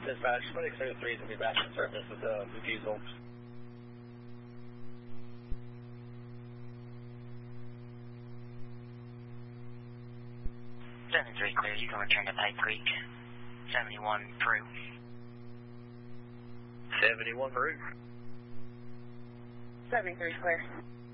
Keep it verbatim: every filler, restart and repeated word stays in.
Dispatch, twenty-six oh three is going to be back in service with the refusal. seventy-three clear, you can return to Pipe Creek. seventy-one Peru. seventy-one Peru. seventy-three clear.